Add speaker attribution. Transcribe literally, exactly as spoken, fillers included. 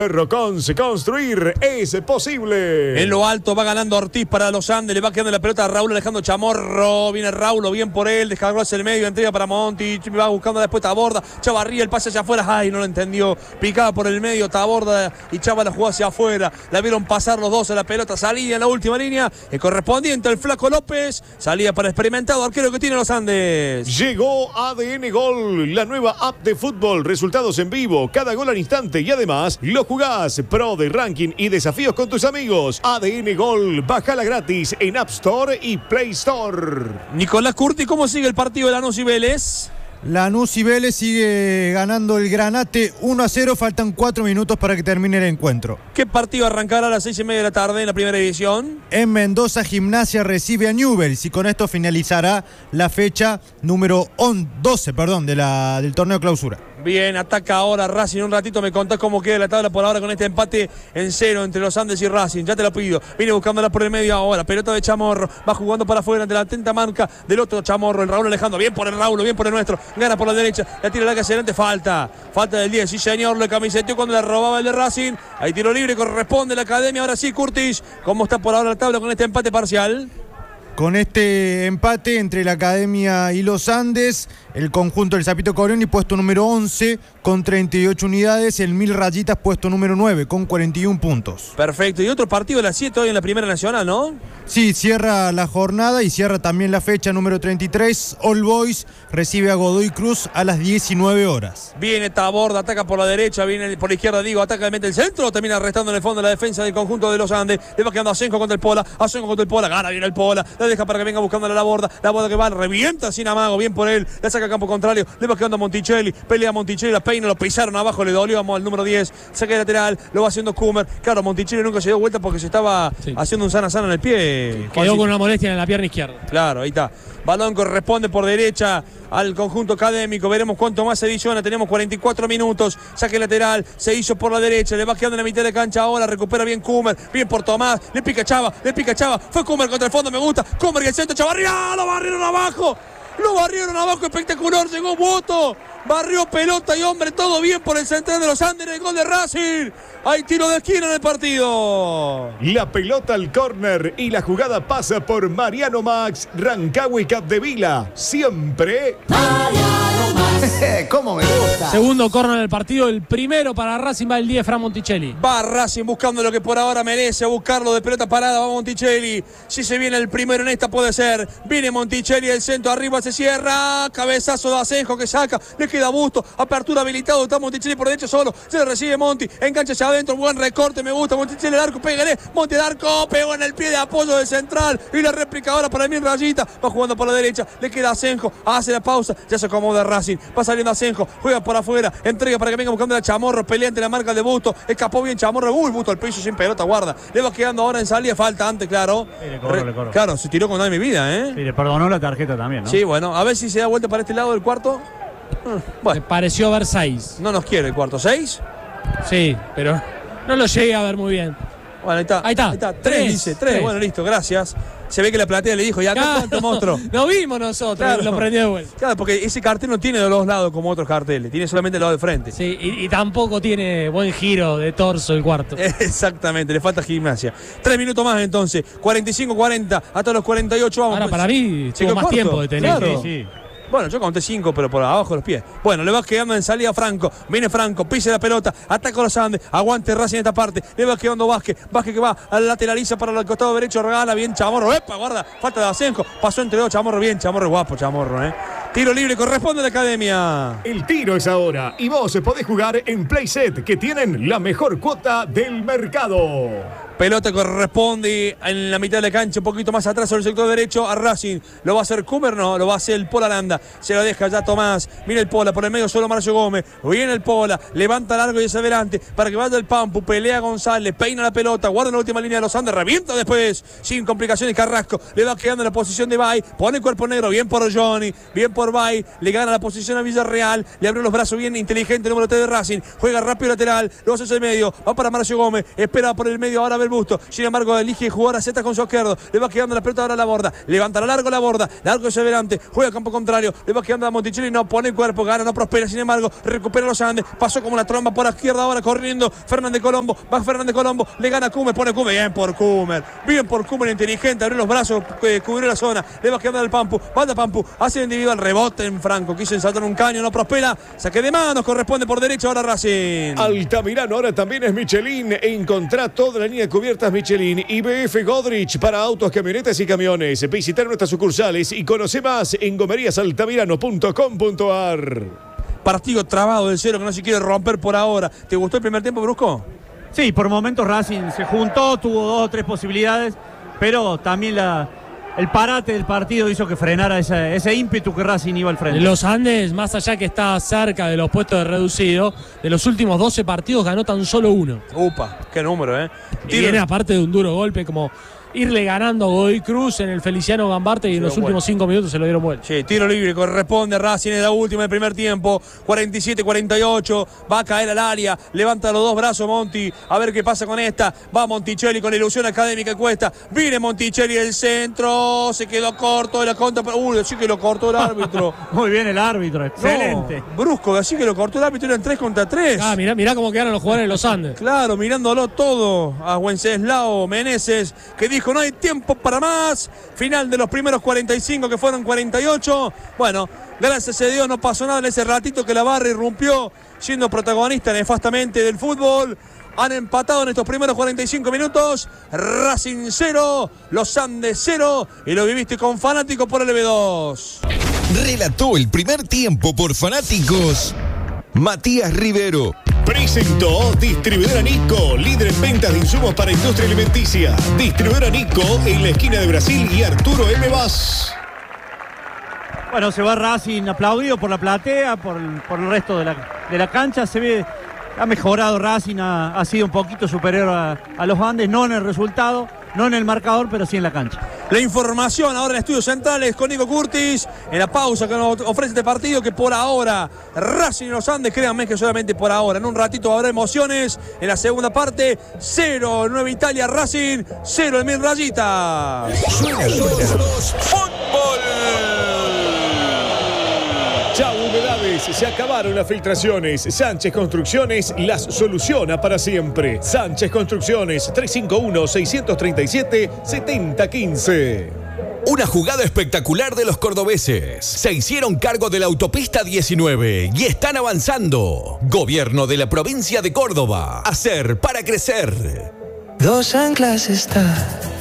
Speaker 1: Rocons, construir es posible.
Speaker 2: En lo alto va ganando Ortiz para los Andes, le va quedando la pelota a Raúl Alejandro Chamorro, viene Raúl, bien por él, descargó hacia el medio, entrega para Monti, va buscando después Taborda, Chavarría, el pase hacia afuera, ay, no lo entendió, picaba por el medio Taborda y Chava la jugó hacia afuera, la vieron pasar los dos a la pelota, salía en la última línea, el correspondiente al Flaco López, salía para experimentado arquero que tiene los Andes.
Speaker 1: Llegó A D N Gol, la nueva app de fútbol, resultados en vivo, cada gol al instante y además lo jugás pro de ranking y desafíos con tus amigos. A D N Gol, bájala gratis en App Store y Play Store.
Speaker 2: Nicolás Curti, ¿cómo sigue el partido de Lanús y Vélez?
Speaker 3: Lanús y Vélez sigue ganando el Granate uno a cero, faltan cuatro minutos para que termine el encuentro.
Speaker 2: ¿Qué partido arrancará a las seis y media de la tarde en la primera división?
Speaker 3: En Mendoza, Gimnasia recibe a Newell's y con esto finalizará la fecha número doce perdón, de la, del torneo clausura.
Speaker 2: Bien, ataca ahora Racing. Un ratito me contás cómo queda la tabla por ahora con este empate en cero entre los Andes y Racing. Ya te lo pido. Viene buscándola por el medio ahora. Pelota de Chamorro. Va jugando para afuera ante la atenta marca del otro Chamorro. El Raúl Alejandro. Bien por el Raúl, bien por el nuestro. Gana por la derecha. La tira larga hacia adelante. Falta. Falta del diez. Sí, señor. Le camiseteó cuando le robaba el de Racing. Hay tiro libre. Corresponde la academia. Ahora sí, Curtis. ¿Cómo está por ahora la tabla con este empate parcial?
Speaker 3: Con este empate entre la Academia y los Andes, el conjunto del Zapito Corioni puesto número once con treinta y ocho unidades, el Mil Rayitas puesto número nueve con cuarenta y uno puntos.
Speaker 2: Perfecto, y otro partido de las siete hoy en la Primera Nacional, ¿no?
Speaker 3: Sí, cierra la jornada y cierra también la fecha número treinta y tres. All Boys recibe a Godoy Cruz a las diecinueve horas.
Speaker 2: Viene Taborda, ataca por la derecha, viene por la izquierda, digo, ataca, mete el centro, termina restando en el fondo la defensa del conjunto de los Andes. Le va quedando a Asenjo contra el Pola, Asenjo contra el Pola, gana bien el Pola, la deja para que venga buscándole la borda, la borda que va, revienta sin amago, bien por él, la saca a campo contrario, le va quedando a Monticelli, pelea a Monticelli, la peina, lo pisaron abajo, le dolió, vamos al número diez, saca de lateral, lo va haciendo Kummer. Claro, Monticelli nunca se dio vuelta porque se estaba sí. haciendo un sana sana en el pie.
Speaker 4: Quedó con una molestia en la pierna izquierda.
Speaker 2: Claro, ahí está. Balón corresponde por derecha al conjunto académico. Veremos cuánto más se adiciona. Tenemos cuarenta y cuatro minutos. Saque lateral. Se hizo por la derecha. Le va quedando en la mitad de cancha ahora. Recupera bien Kummer. Bien por Tomás. Le pica Chava. Le pica Chava. Fue Kummer contra el fondo. Me gusta. Kummer y el centro. Chavarría. Lo barrieron abajo. Lo barrieron abajo. Espectacular. Llegó Boto. Barrió pelota y hombre. Todo bien por el central de los Andes. El gol de Racing. Hay tiro de esquina en el partido.
Speaker 1: La pelota al córner y la jugada pasa por Mariano Max, Rancagua y Capdevila. Siempre
Speaker 5: Mariano Max. ¿Cómo me gusta?
Speaker 4: Segundo córner del partido, el primero para Racing va el diez, Fran Monticelli.
Speaker 2: Va Racing buscando lo que por ahora merece, a buscarlo de pelota parada, va Monticelli. Si se viene el primero en esta puede ser. Viene Monticelli, el centro arriba se cierra, cabezazo de Asenjo que saca, le queda Busto, apertura habilitado, está Monticelli por derecho solo, se le recibe Monti, engancha hacia adentro, buen recorte, me gusta, Monticelli el arco, pégale, Monti el arco, pegó en el pie de apoyo del central y la réplica ahora para el Mil Rayita, va jugando por la derecha, le queda Asenjo, hace la pausa, ya se acomoda Racing, va saliendo Asenjo, juega por afuera, entrega para que venga buscando a Chamorro, pelea ante la marca de Busto, escapó bien Chamorro, uy, Busto al piso sin pelota, guarda, le va quedando ahora en salida, falta antes, claro.
Speaker 6: Sí, le cobró,
Speaker 2: Re
Speaker 6: le cobró.
Speaker 2: Claro, se tiró con nada de mi vida, ¿eh?
Speaker 6: Sí, le perdonó la tarjeta también, ¿no?
Speaker 2: Sí, bueno, a ver si se da vuelta para este lado del cuarto.
Speaker 4: Bueno. Me pareció ver seis.
Speaker 2: No nos quiere el cuarto, ¿seis?
Speaker 4: Sí, pero no lo llegué a ver muy bien.
Speaker 2: Bueno, ahí está.
Speaker 4: Ahí está.
Speaker 2: Ahí está. Tres, tres dice. Tres. tres. Bueno, listo, gracias. Se ve que la platea le dijo, ya acá cuánto monstruo.
Speaker 4: Lo vimos nosotros, claro. Lo prendió de vuelta.
Speaker 2: Claro, porque ese cartel no tiene de los lados como otros carteles, tiene solamente el lado de frente.
Speaker 4: Sí, y, y tampoco tiene buen giro de torso el cuarto.
Speaker 2: Exactamente, le falta Gimnasia. Tres minutos más entonces, cuarenta y cinco cuarenta, hasta los cuarenta y ocho vamos.
Speaker 4: Ahora para mí tuvo más corto. tiempo de tener.
Speaker 2: Claro.
Speaker 6: Sí, sí.
Speaker 2: Bueno, yo conté cinco, pero por abajo de los pies. Bueno, le va quedando en salida Franco. Viene Franco, pisa la pelota, ataca a los Andes, aguante Racing en esta parte. Le va quedando Vázquez. Vázquez que va al lateraliza para el costado derecho, regala bien Chamorro. ¡Epa! Guarda, falta de Asenjo. Pasó entre dos Chamorro, bien Chamorro, guapo Chamorro, ¿eh? Tiro libre, corresponde a la academia.
Speaker 1: El tiro es ahora y vos podés jugar en Playset, que tienen la mejor cuota del mercado.
Speaker 2: Pelota corresponde en la mitad de la cancha, un poquito más atrás sobre el sector derecho a Racing. ¿Lo va a hacer Kummer? No, lo va a hacer el Pola Landa. Se lo deja ya Tomás. Mira el Pola, por el medio solo Marcio Gómez. Viene el Pola, levanta largo y hacia adelante para que vaya el Pampu. Pelea González, peina la pelota, guarda en la última línea de los Andes, revienta después, sin complicaciones Carrasco. Le va quedando en la posición de Bay, pone el cuerpo negro, bien por Johnny, bien por Bay. Le gana la posición a Villarreal, le abrió los brazos bien inteligente el número tres de Racing. Juega rápido lateral, lo hace hacia el medio, va para Marcio Gómez, espera por el medio, ahora a ver busto. Sin embargo, elige jugar a Z con su izquierdo. Le va quedando la pelota ahora a la borda. Levanta la largo la borda. Largo hacia adelante. Juega a campo contrario. Le va quedando a Monticelli. No pone el cuerpo. Gana, no prospera. Sin embargo, recupera los Andes. Pasó como una tromba por la izquierda ahora corriendo. Fernández Colombo. Va Fernández Colombo. Le gana a Cumer. Pone Cumer. Bien por Cumer. Bien por Cumer. Inteligente. Abrió los brazos. Eh, cubrió la zona. Le va quedando al Pampu. Banda Pampu. Hace el individual. Rebote en Franco. Quiso ensartar un caño. No prospera. Saque de manos. Corresponde por derecha ahora Racing.
Speaker 1: Altamirano ahora también es Michelin. Encontrá toda la línea de cubiertas Michelin y B F Godrich para autos, camionetas y camiones. Visitar nuestras sucursales y conoce más en gomerías altamirano punto com punto a r.
Speaker 2: Partido trabado del cero que no se quiere romper por ahora. ¿Te gustó el primer tiempo, Brusco?
Speaker 6: Sí, por momentos Racing se juntó, tuvo dos o tres posibilidades, pero también la, el parate del partido hizo que frenara ese, ese ímpetu que Racing iba al frente.
Speaker 4: Los Andes, más allá que está cerca de los puestos de reducido, de los últimos doce partidos ganó tan solo uno.
Speaker 2: Upa, qué número, ¿eh?
Speaker 4: Y viene aparte de un duro golpe como irle ganando a Godoy Cruz en el Feliciano Gambarte y en los últimos cinco minutos se lo dieron vuelta.
Speaker 2: Sí, tiro libre, corresponde a Racing, es la última del primer tiempo, cuarenta y siete cuarenta y ocho, va a caer al área, levanta los dos brazos Monti, a ver qué pasa con esta, va Monticelli con la ilusión académica cuesta, viene Monticelli del centro, se quedó corto de la contra, uy, así que lo cortó el árbitro.
Speaker 6: Muy bien el árbitro, excelente.
Speaker 2: No, Brusco, así que lo cortó el árbitro, eran tres contra tres.
Speaker 4: Ah, mirá, mirá cómo quedaron los jugadores de los Andes.
Speaker 2: Claro, mirándolo todo a Wenceslao Meneses, que dijo no hay tiempo para más. Final de los primeros cuarenta y cinco que fueron cuarenta y ocho. Bueno, gracias a Dios no pasó nada en ese ratito que la barra irrumpió siendo protagonista nefastamente del fútbol. Han empatado en estos primeros cuarenta y cinco minutos. Racing cero, Los Andes cero. Y lo viviste con Fanáticos por L B dos.
Speaker 7: Relató el primer tiempo por Fanáticos Matías Rivero.
Speaker 1: Presentó Distribuidora Nico, líder en ventas de insumos para industria alimenticia. Distribuidora Nico en la esquina de Brasil y Arturo M. Vaz.
Speaker 6: Bueno, se va Racing aplaudido por la platea, por, por el resto de la, de la cancha. Se ve, ha mejorado Racing, ha, ha sido un poquito superior a, a los Andes, no en el resultado, no en el marcador, pero sí en la cancha.
Speaker 2: La información ahora en Estudios Centrales con Nico Curtis, en la pausa que nos ofrece este partido, que por ahora Racing y Los Andes, créanme que solamente por ahora, en un ratito habrá emociones. En la segunda parte, cero Nueva Italia Racing, cero el Mil Rayita.
Speaker 7: Suena los fútbol.
Speaker 1: Chau humedades, se acabaron las filtraciones. Sánchez Construcciones las soluciona para siempre. Sánchez Construcciones, tres cinco uno, seis tres siete, siete cero uno cinco.
Speaker 7: Una jugada espectacular de los cordobeses. Se hicieron cargo de la autopista diecinueve y están avanzando. Gobierno de la provincia de Córdoba. Hacer para crecer.
Speaker 8: Dos anclas está